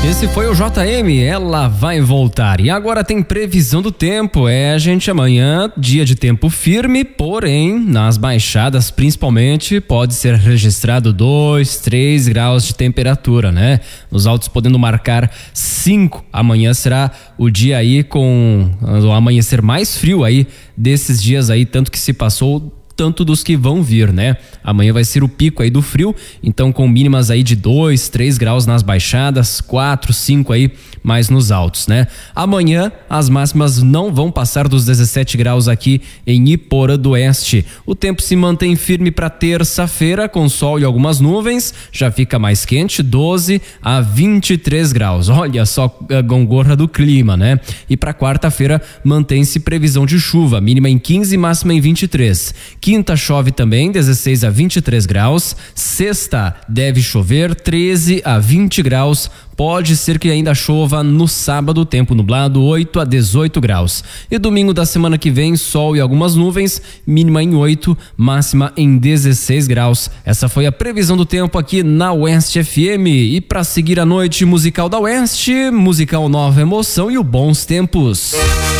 Esse foi o JM, ela vai voltar. E agora tem previsão do tempo. Gente, amanhã, dia de tempo firme, porém, nas baixadas principalmente, pode ser registrado 2, 3 graus de temperatura, né? Nos altos podendo marcar 5. Amanhã será o dia aí com o amanhecer mais frio aí desses dias aí, tanto que se passou, tanto dos que vão vir, né? Amanhã vai ser o pico aí do frio, então com mínimas aí de 2, 3 graus nas baixadas, 4, 5 aí mais nos altos, né? Amanhã as máximas não vão passar dos 17 graus aqui em Iporã do Oeste. O tempo se mantém firme para terça-feira, com sol e algumas nuvens, já fica mais quente, 12 a 23 graus. Olha só a gongorra do clima, né? E para quarta-feira mantém-se previsão de chuva, mínima em 15, máxima em 23. Quinta chove também, 16 a 23 graus. Sexta deve chover, 13 a 20 graus. Pode ser que ainda chova no sábado, tempo nublado, 8 a 18 graus. E domingo da semana que vem, sol e algumas nuvens, mínima em 8, máxima em 16 graus. Essa foi a previsão do tempo aqui na Oeste FM. E para seguir a noite musical da Oeste, musical Nova Emoção e o Bons Tempos.